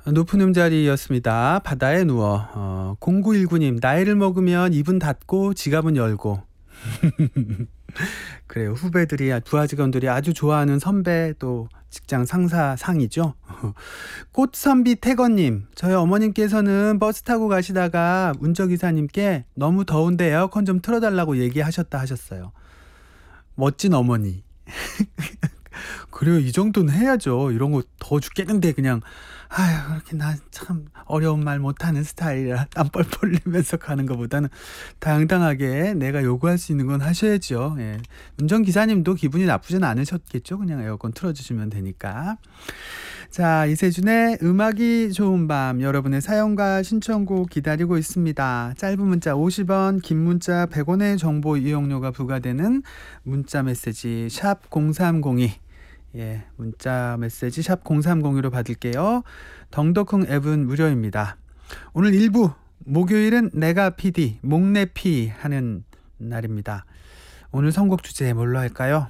높은 음자리였습니다. 바다에 누워. 0919님, 나이를 먹으면 입은 닫고 지갑은 열고. 그래요. 후배들이, 부하 직원들이 아주 좋아하는 선배, 또 직장 상사 상이죠. 꽃선비 태건님, 저희 어머님께서는 버스 타고 가시다가 운전기사님께 너무 더운데 에어컨 좀 틀어달라고 얘기하셨다 하셨어요. 멋진 어머니. 그래요. 이 정도는 해야죠. 이런 거 더 죽겠는데 그냥 아휴 그렇게 나 참 어려운 말 못하는 스타일이라 땀 뻘뻘 흘리면서 가는 것보다는 당당하게 내가 요구할 수 있는 건 하셔야죠. 예. 운전기사님도 기분이 나쁘진 않으셨겠죠. 그냥 에어컨 틀어주시면 되니까. 자, 이세준의 음악이 좋은 밤, 여러분의 사연과 신청곡 기다리고 있습니다. 짧은 문자 50원, 긴 문자 100원의 정보 이용료가 부과되는 문자 메시지 샵 0302, 예, 문자 메시지 샵 0302로 받을게요. 덩더쿵 앱은 무료입니다. 오늘 1부 목요일은 내가 PD 목내피 하는 날입니다. 오늘 선곡 주제 뭘로 할까요?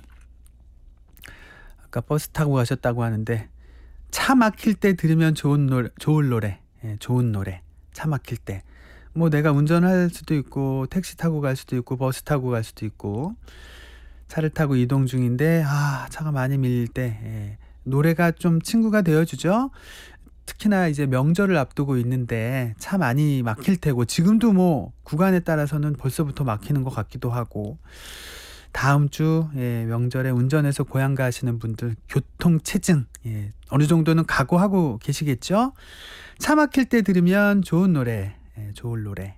아까 버스 타고 가셨다고 하는데 차 막힐 때 들으면 좋은 노래, 예, 좋은 노래. 차 막힐 때. 뭐 내가 운전할 수도 있고 택시 타고 갈 수도 있고 버스 타고 갈 수도 있고 차를 타고 이동 중인데 차가 많이 밀릴 때, 예, 노래가 좀 친구가 되어주죠. 특히나 이제 명절을 앞두고 있는데 차 많이 막힐 테고 지금도 뭐 구간에 따라서는 벌써부터 막히는 것 같기도 하고 다음 주, 예, 명절에 운전해서 고향 가시는 분들 교통체증, 예, 어느 정도는 각오하고 계시겠죠? 차 막힐 때 들으면 좋은 노래, 예, 좋을 노래.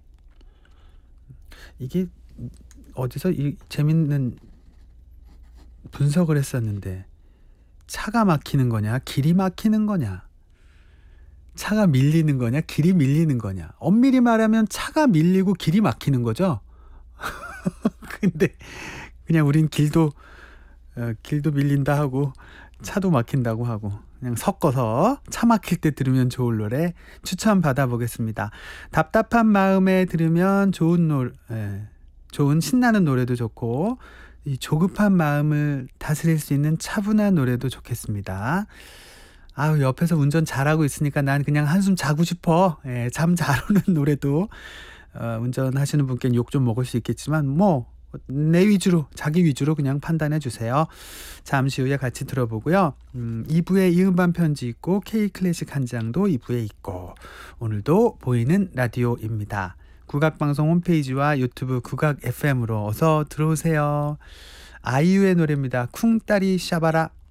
이게 어디서 재밌는 분석을 했었는데 차가 막히는 거냐 길이 막히는 거냐, 차가 밀리는 거냐 길이 밀리는 거냐. 엄밀히 말하면 차가 밀리고 길이 막히는 거죠. 근데 그냥 우린 길도 밀린다 하고 차도 막힌다고 하고 그냥 섞어서 차 막힐 때 들으면 좋을 노래 추천 받아보겠습니다. 답답한 마음에 들으면 좋은 신나는 노래도 좋고 이 조급한 마음을 다스릴 수 있는 차분한 노래도 좋겠습니다. 옆에서 운전 잘하고 있으니까 난 그냥 한숨 자고 싶어. 예, 잠 잘 오는 노래도 운전하시는 분께는 욕 좀 먹을 수 있겠지만 뭐 내 위주로, 자기 위주로 그냥 판단해 주세요. 잠시 후에 같이 들어보고요. 2부에 이음반 편지 있고 K클래식 한 장도 2부에 있고 오늘도 보이는 라디오입니다. 국악방송 홈페이지와 유튜브 국악 FM으로 어서 들어오세요. 아이유의 노래입니다. 쿵따리 샤바라.